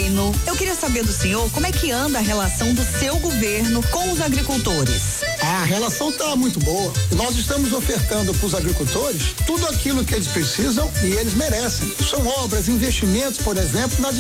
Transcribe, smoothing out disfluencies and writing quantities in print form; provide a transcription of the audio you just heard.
Paulino. Eu queria saber do senhor como é que anda a relação do seu governo com os agricultores. A relação está muito boa. Nós estamos ofertando para os agricultores tudo aquilo que eles precisam e eles merecem. São obras, investimentos, por exemplo, nas